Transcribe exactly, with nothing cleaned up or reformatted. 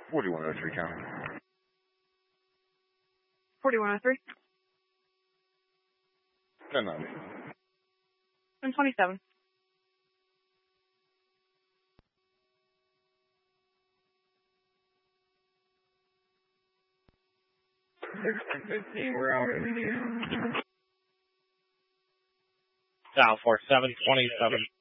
forty-one oh three County. forty-one oh three. ten ninety. one twenty-seven. fifteen, we're out in Indiana. Down for seven twenty-seven.